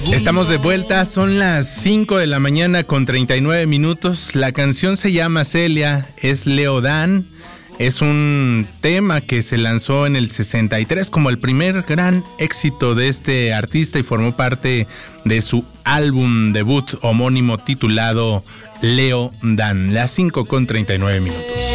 Estamos de vuelta, son las 5 de la mañana con 39 minutos. La canción se llama Celia, es Leo Dan. Es un tema que se lanzó en el 63 como el primer gran éxito de este artista y formó parte de su álbum debut homónimo titulado Leo Dan. Las 5 con 39 minutos.